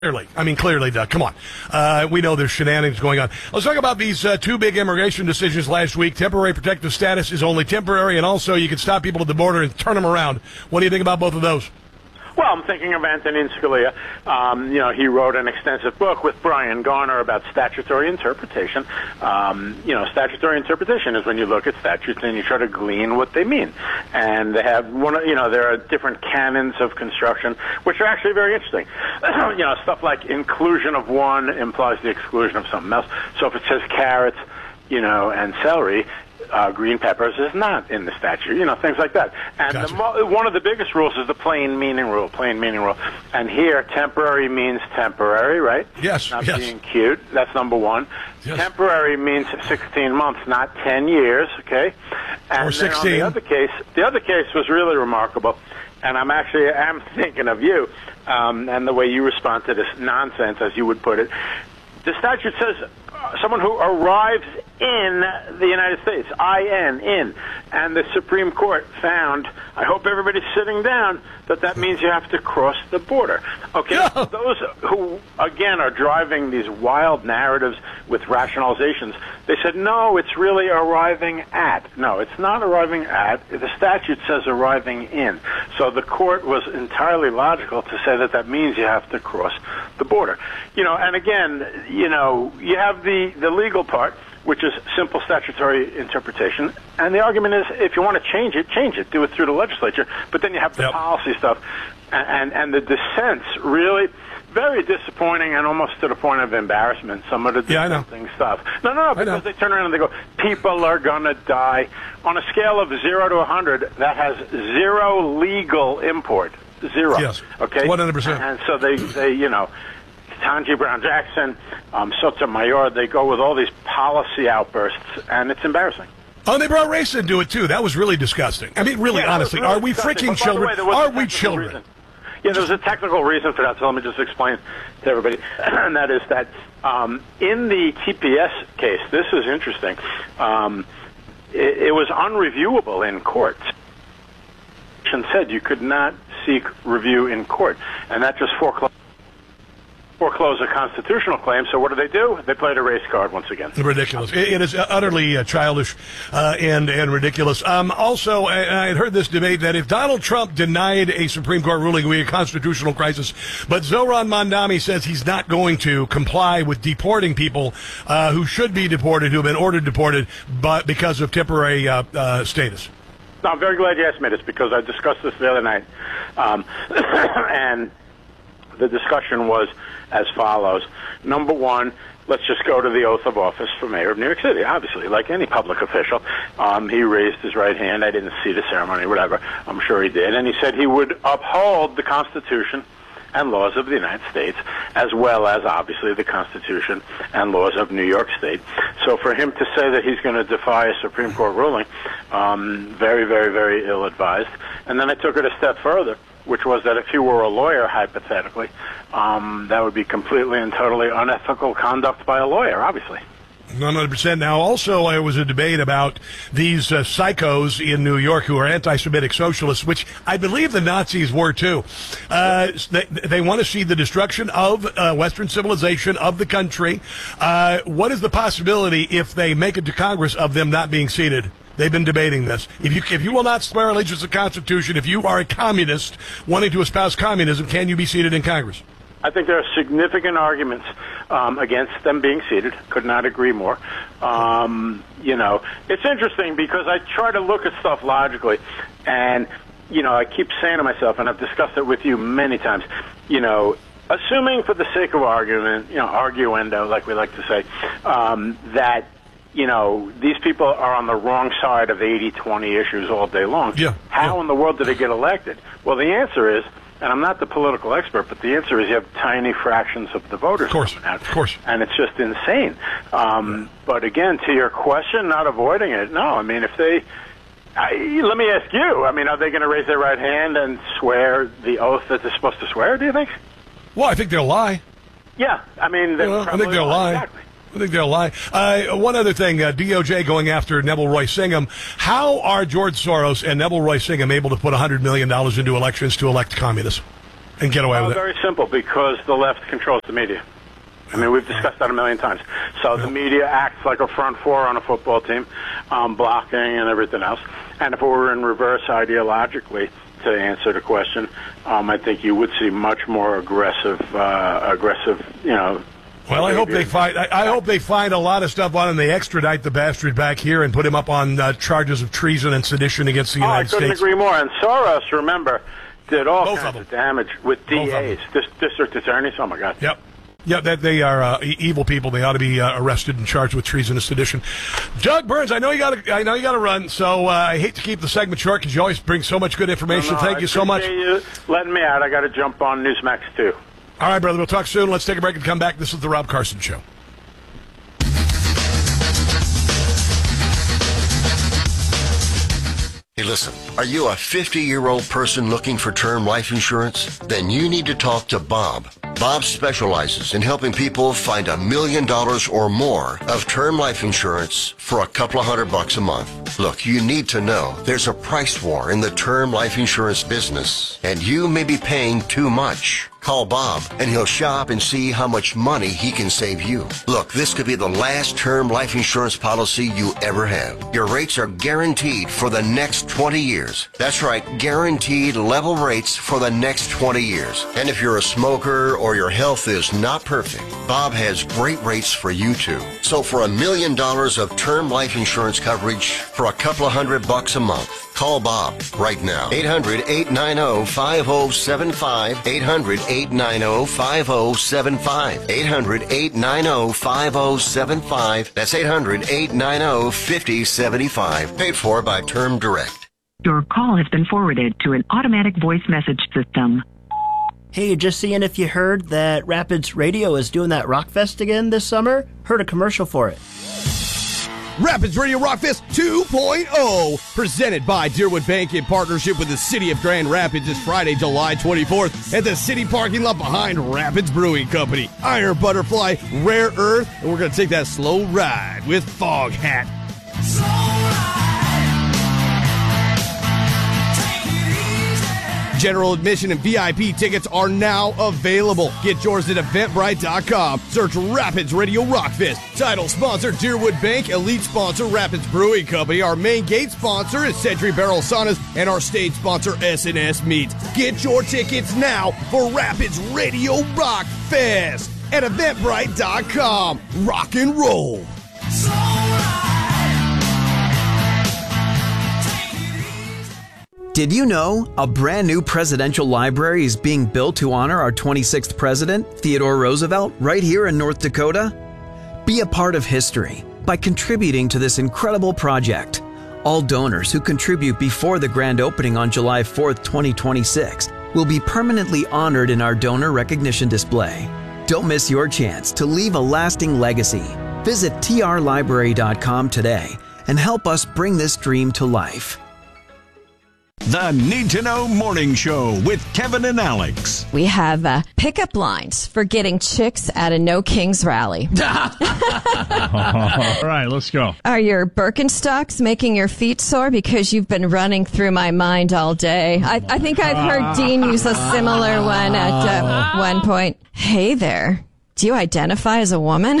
Clearly, Doug. Come on. We know there's shenanigans going on. Let's talk about these two big immigration decisions last week. Temporary protective status is only temporary, and also you can stop people at the border and turn them around. What do you think about both of those? Well, I'm thinking of Antonin Scalia. He wrote an extensive book with Brian Garner about statutory interpretation. Statutory interpretation is when you look at statutes and you try to glean what they mean. And they have there are different canons of construction, which are actually very interesting. Stuff like inclusion of one implies the exclusion of something else. So if it says carrots, and celery, green peppers is not in the statute, things like that. And gotcha. One of the biggest rules is the plain meaning rule, And here, temporary means temporary, right? Yes. Not yes. being cute. That's number one. Yes. Temporary means 16 months, not 10 years, okay? And or 16. Then on the other case was really remarkable. And I'm thinking of you, and the way you respond to this nonsense, as you would put it. The statute says someone who arrives in the United States, in, and the Supreme Court found, I hope everybody's sitting down, that means you have to cross the border. Okay, Yeah. Those who, again, are driving these wild narratives with rationalizations, they said, no, it's really arriving at. No, it's not arriving at. The statute says arriving in. So the court was entirely logical to say that means you have to cross the border. And again, you have the legal part, which is simple statutory interpretation. And the argument is, if you want to change it. Do it through the legislature. But then you have the policy stuff. And the dissents really very disappointing and almost to the point of embarrassment, some of the dissenting stuff. No, because they turn around and they go, people are going to die. On a scale of 0 to 100, that has zero legal import. Zero. Yes. Okay? 100%. And so they Ketanji Brown Jackson, Sotomayor, they go with all these policy outbursts, and it's embarrassing. Oh, they brought race into it, too. That was really disgusting. Honestly, are we freaking children? Are we children? Yeah, there was a technical reason for that, so let me just explain to everybody. And that is that in the TPS case, this is interesting, it was unreviewable in court. And said you could not seek review in court, and that just foreclosed a constitutional claim. So what do? They played a race card once again. Ridiculous. It is utterly childish and ridiculous. Also, I had heard this debate that if Donald Trump denied a Supreme Court ruling, it would be a constitutional crisis. But Zohran Mamdani says he's not going to comply with deporting people who should be deported, who have been ordered deported, but because of temporary status. No, I'm very glad you asked me this, because I discussed this the other night. And the discussion was as follows. Number one, let's just go to the oath of office for mayor of New York City. Obviously, like any public official, he raised his right hand. I didn't see the ceremony, whatever. I'm sure he did. And he said he would uphold the Constitution and laws of the United States, as well as, obviously, the Constitution and laws of New York State. So for him to say that he's going to defy a Supreme Court ruling, very, very, very ill-advised. And then I took it a step further, which was that if he were a lawyer, hypothetically, that would be completely and totally unethical conduct by a lawyer, obviously. 100%. Now, also, there was a debate about these psychos in New York who are anti-Semitic socialists, which I believe the Nazis were, too. They want to see the destruction of Western civilization, of the country. What is the possibility, if they make it to Congress, of them not being seated? They've been debating this. If you will not swear allegiance to the Constitution, if you are a communist wanting to espouse communism, can you be seated in Congress? I think there are significant arguments against them being seated. Could not agree more. It's interesting because I try to look at stuff logically, and, I keep saying to myself, and I've discussed it with you many times, assuming for the sake of argument, arguendo, like we like to say, that these people are on the wrong side of 80-20 issues all day long. Yeah. How in the world did they get elected? Well, the answer is, and I'm not the political expert, but the answer is you have tiny fractions of the voters coming out. Of course. And it's just insane. But again, to your question, not avoiding it, no. I mean, if they... let me ask you, are they going to raise their right hand and swear the oath that they're supposed to swear, do you think? Well, I think they'll lie. Yeah, I think they'll lie. Exactly. I think they'll lie. One other thing, DOJ going after Neville Roy Singham. How are George Soros and Neville Roy Singham able to put $100 million into elections to elect communists? and get away with it? Very simple, because the left controls the media. I mean, we've discussed that a million times. So the media acts like a front four on a football team, blocking and everything else. And if it were in reverse ideologically, to answer the question, I think you would see much more aggressive, Well, I hope they find. I hope they find a lot of stuff on him. They extradite the bastard back here and put him up on charges of treason and sedition against the United States. I couldn't agree more. And Soros, remember, did all kinds of damage with DAs, district attorneys. Oh my God. Yep. Yeah, that they are evil people. They ought to be arrested and charged with treason and sedition. Doug Burns, I know you got to run. So I hate to keep the segment short because you always bring so much good information. Thank you so much. You letting me out. I got to jump on Newsmax too. All right, brother. We'll talk soon. Let's take a break and come back. This is the Rob Carson Show. Hey, listen, are you a 50-year-old person looking for term life insurance? Then you need to talk to Bob. Bob specializes in helping people find $1 million or more of term life insurance for a couple of $100 a month. Look, you need to know there's a price war in the term life insurance business, and you may be paying too much. Call Bob, and he'll shop and see how much money he can save you. Look, this could be the last term life insurance policy you ever have. Your rates are guaranteed for the next 20 years. That's right, guaranteed level rates for the next 20 years. And if you're a smoker or your health is not perfect, Bob has great rates for you too. So for $1 million of term life insurance coverage for a couple of $100 a month, call Bob right now. 800-890-5075. 800-890-5075. 800-890-5075. That's 800-890-5075. Paid for by Term Direct. Your call has been forwarded to an automatic voice message system. Hey, just seeing if you heard that Rapids Radio is doing that Rockfest again this summer? Heard a commercial for it. Rapids Radio Rockfest 2.0, presented by Deerwood Bank in partnership with the City of Grand Rapids, is Friday, July 24th at the city parking lot behind Rapids Brewing Company. Iron Butterfly, Rare Earth, and we're going to take that slow ride with Fog Hat. General admission and VIP tickets are now available. Get yours at Eventbrite.com. Search Rapids Radio Rockfest. Title sponsor, Deerwood Bank. Elite sponsor, Rapids Brewing Company. Our main gate sponsor is Century Barrel Saunas. And our stage sponsor, S&S Meats. Get your tickets now for Rapids Radio Rockfest at Eventbrite.com. Rock and roll. Did you know a brand new presidential library is being built to honor our 26th president, Theodore Roosevelt, right here in North Dakota? Be a part of history by contributing to this incredible project. All donors who contribute before the grand opening on July 4th, 2026 will be permanently honored in our donor recognition display. Don't miss your chance to leave a lasting legacy. Visit trlibrary.com today and help us bring this dream to life. The Need to Know Morning Show with Kevin and Alex. We have pickup lines for getting chicks at a No Kings rally. All right, let's go. Are your Birkenstocks making your feet sore because you've been running through my mind all day? I think I've heard Dean use a similar one at one point. Hey there. Do you identify as a woman?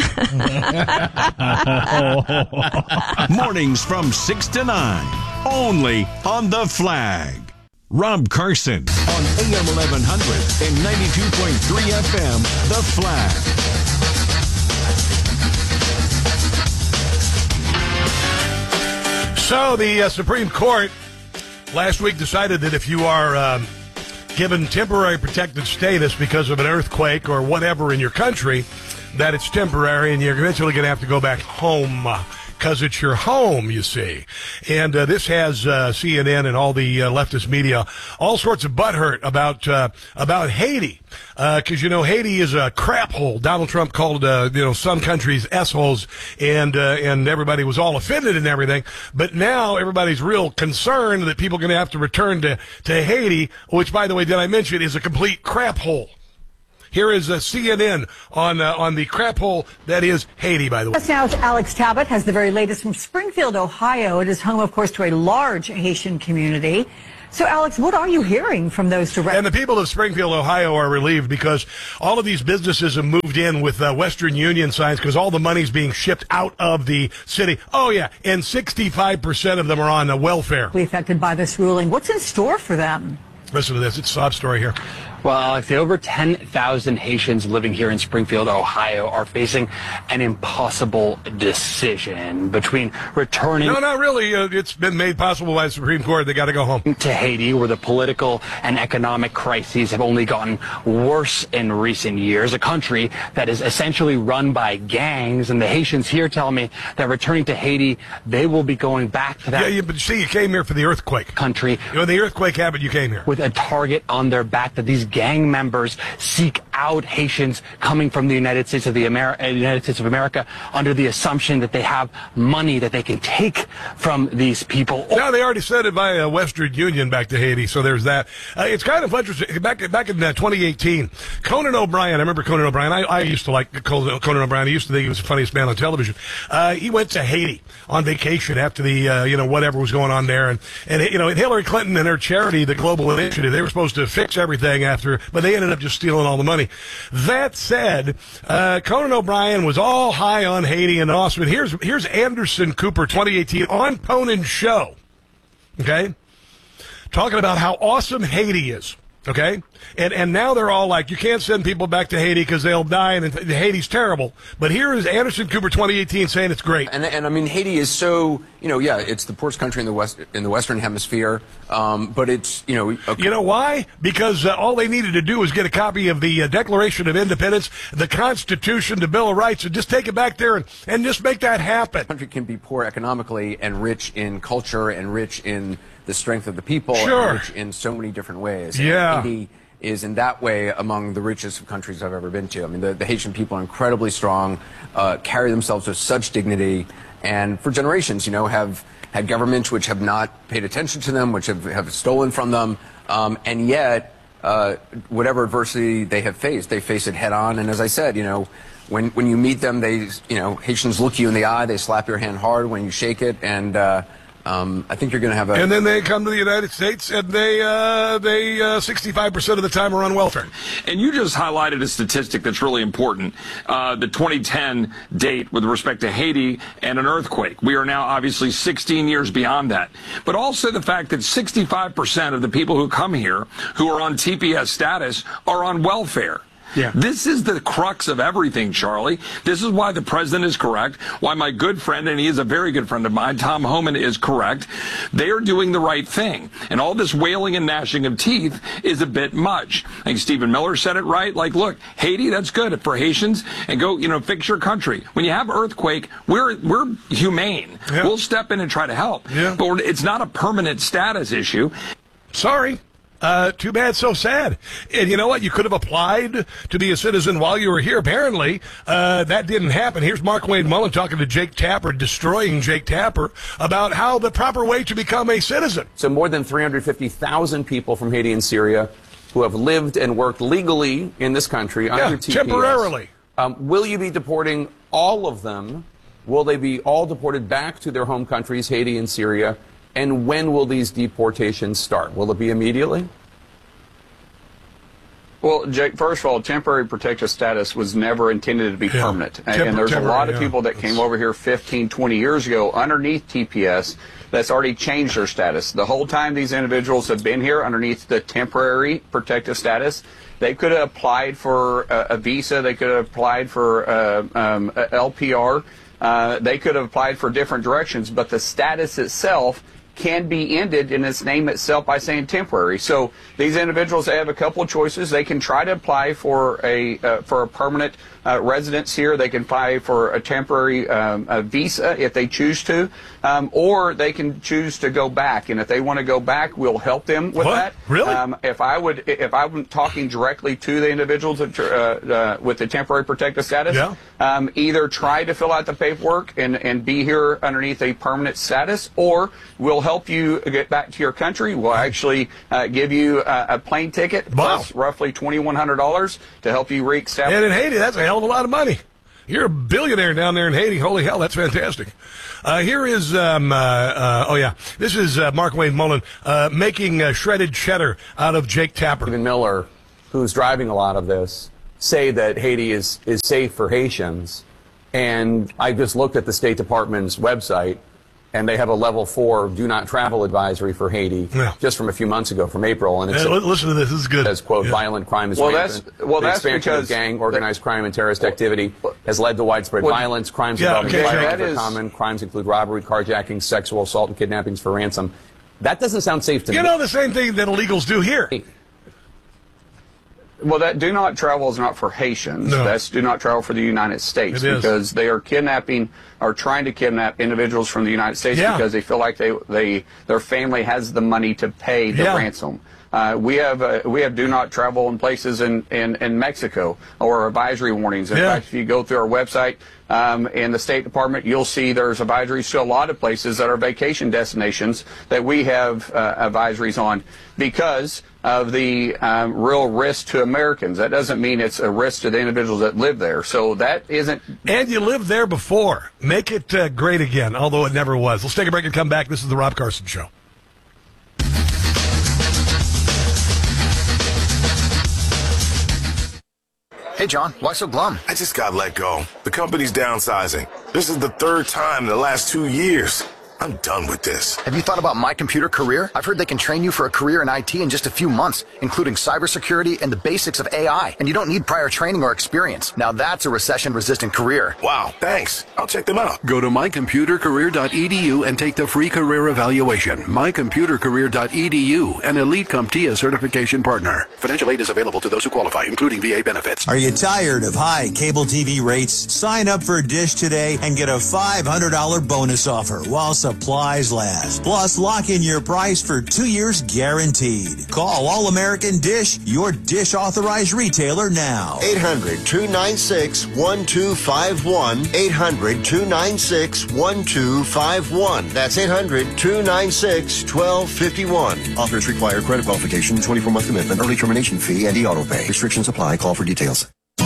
Mornings from 6 to 9. Only on The Flag. Rob Carson on AM 1100 and 92.3 FM, The Flag. So the Supreme Court last week decided that if you are given temporary protected status because of an earthquake or whatever in your country, that it's temporary and you're eventually going to have to go back home. Because it's your home, you see. And this has CNN and all the leftist media all sorts of butthurt about Haiti. Because, Haiti is a crap hole. Donald Trump called, some countries S-holes, and everybody was all offended and everything. But now everybody's real concerned that people are going to have to return to Haiti, which, by the way, did I mention, is a complete crap hole. Here is CNN on the crap hole that is Haiti, by the way. Now's Alex Talbot has the very latest from Springfield, Ohio. It is home, of course, to a large Haitian community. So, Alex, what are you hearing from those direct? And the people of Springfield, Ohio are relieved because all of these businesses have moved in with Western Union signs because all the money's being shipped out of the city. Oh, yeah, and 65% of them are on welfare. Affected by this ruling. What's in store for them? Listen to this. It's a sob story here. Well, Alex, the over 10,000 Haitians living here in Springfield, Ohio, are facing an impossible decision between returning... No, not really. It's been made possible by the Supreme Court. They got to go home. ...to Haiti, where the political and economic crises have only gotten worse in recent years. A country that is essentially run by gangs. And the Haitians here tell me that returning to Haiti, they will be going back to that... Yeah, but see, you came here for the earthquake. ...country. When the earthquake happened, you came here. ...with a target on their back that these gang members seek out Haitians coming from the United States of America under the assumption that they have money that they can take from these people. No, they already sent it by Western Union back to Haiti, so there's that. It's kind of interesting. Back in 2018, Conan O'Brien, I remember Conan O'Brien. I used to like Conan O'Brien. I used to think he was the funniest man on television. He went to Haiti on vacation after the, whatever was going on there. And Hillary Clinton and her charity, the Global Initiative, they were supposed to fix everything after, but they ended up just stealing all the money. That said, Conan O'Brien was all high on Haiti and awesome. And here's Anderson Cooper, 2018, on Conan's show, okay, talking about how awesome Haiti is, okay? And now they're all like, you can't send people back to Haiti because they'll die, and Haiti's terrible. But here is Anderson Cooper, 2018, saying it's great. And I mean, Haiti is so, it's the poorest country in the Western Hemisphere, but it's, You know why? Because all they needed to do was get a copy of the Declaration of Independence, the Constitution, the Bill of Rights, and just take it back there and just make that happen. The country can be poor economically and rich in culture and rich in the strength of the people, sure, and rich in so many different ways. Yeah. And Haiti is in that way among the richest countries I've ever been to. I mean, the Haitian people are incredibly strong, carry themselves with such dignity, and for generations, have had governments which have not paid attention to them, which have stolen from them, and yet, whatever adversity they have faced, they face it head on. And as I said, when you meet them, Haitians look you in the eye, they slap your hand hard when you shake it, and I think you're going to have And then they come to the United States, and they 65% of the time are on welfare. And you just highlighted a statistic that's really important, the 2010 date with respect to Haiti and an earthquake. We are now obviously 16 years beyond that. But also the fact that 65% of the people who come here who are on TPS status are on welfare. Yeah. This is the crux of everything, Charlie. This is why the president is correct, why my good friend, and he is a very good friend of mine, Tom Homan, is correct. They are doing the right thing. And all this wailing and gnashing of teeth is a bit much. I think Stephen Miller said it right. Like, look, Haiti, that's good for Haitians, and go, fix your country. When you have earthquake, we're humane. Yeah. We'll step in and try to help. Yeah. But it's not a permanent status issue. Sorry. Too bad, so sad. And you know what? You could have applied to be a citizen while you were here. Apparently, that didn't happen. Here's Mark Wayne Mullen talking to Jake Tapper, destroying Jake Tapper, about how the proper way to become a citizen. So more than 350,000 people from Haiti and Syria who have lived and worked legally in this country under TPS. Temporarily. Will you be deporting all of them? Will they be all deported back to their home countries, Haiti and Syria? And when will these deportations start? Will it be immediately? Well, Jake, first of all, temporary protective status was never intended to be permanent. And there's a lot of people that came over here 15, 20 years ago underneath TPS that's already changed their status. The whole time these individuals have been here underneath the temporary protective status, they could have applied for a visa. They could have applied for LPR. They could have applied for different directions, but the status itself can be ended in its name itself by saying temporary. So these individuals, they have a couple of choices. They can try to apply for a permanent residence here. They can apply for a temporary visa if they choose to, or they can choose to go back. And if they want to go back, we'll help them with that. Really? If I'm talking directly to the individuals that, with the temporary protective status, either try to fill out the paperwork and be here underneath a permanent status, or we'll help you get back to your country. We'll actually give you a plane ticket plus roughly $2,100 to help you reestablish. And in Haiti, that's a hell of a lot of money. You're a billionaire down there in Haiti. Holy hell, that's fantastic. Here is, this is Mark Wayne Mullen making shredded cheddar out of Jake Tapper. Stephen Miller, who's driving a lot of this, say that Haiti is safe for Haitians. And I just looked at the State Department's website, and they have a level 4 do not travel advisory for Haiti just from a few months ago, from April. And it's listen to this. This is good. It says, quote, violent crime is rampant. The expansion of gang, organized crime, and terrorist activity has led to widespread violence. Crimes involving firearms are common. Crimes include robbery, carjacking, sexual assault, and kidnappings for ransom. That doesn't sound safe to me. You know, the same thing that illegals do here. Well, that do not travel is not for Haitians. No. That's do not travel for the United States because they are kidnapping or trying to kidnap individuals from the United States because they feel like their family has the money to pay the ransom. We have do not travel in places in Mexico or advisory warnings. In fact, if you go through our website in the State Department, you'll see there's advisories to a lot of places that are vacation destinations that we have advisories on because of the real risk to Americans. That doesn't mean it's a risk to the individuals that live there. So that isn't. And you lived there before. Make it great again, although it never was. Let's take a break and come back. This is the Rob Carson Show. Hey, John, why so glum? I just got let go. The company's downsizing. This is the third time in the last 2 years. I'm done with this. Have you thought about My Computer Career? I've heard they can train you for a career in IT in just a few months, including cybersecurity and the basics of AI. And you don't need prior training or experience. Now that's a recession-resistant career. Wow, thanks. I'll check them out. Go to mycomputercareer.edu and take the free career evaluation. Mycomputercareer.edu, an Elite CompTIA certification partner. Financial aid is available to those who qualify, including VA benefits. Are you tired of high cable TV rates? Sign up for Dish today and get a $500 bonus offer while supplies last. Plus, lock in your price for 2 years guaranteed. Call All American Dish, your Dish authorized retailer now. 800-296-1251. 800-296-1251. That's 800-296-1251. Offers require credit qualification, 24-month commitment, early termination fee, and e-auto pay. Restrictions apply. Call for details.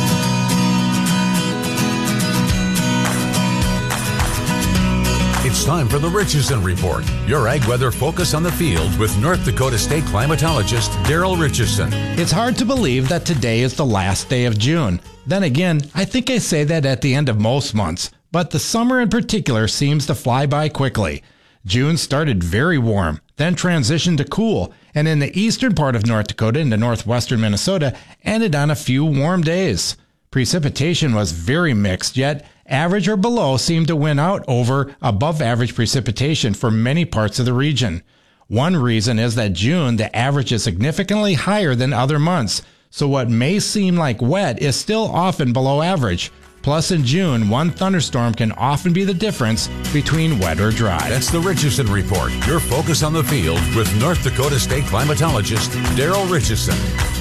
It's time for the Richardson Report, your ag weather focus on the field with North Dakota State climatologist Daryl Richardson. It's hard to believe that today is the last day of June. Then again, I think I say that at the end of most months, but the summer in particular seems to fly by quickly. June started very warm, then transitioned to cool, and in the eastern part of North Dakota into northwestern Minnesota ended on a few warm days. Precipitation was very mixed, yet average or below seemed to win out over above average precipitation for many parts of the region. One reason is that June, the average is significantly higher than other months, so what may seem like wet is still often below average. Plus, in June, one thunderstorm can often be the difference between wet or dry. That's the Richardson Report, your focus on the field with North Dakota State climatologist Daryl Richardson.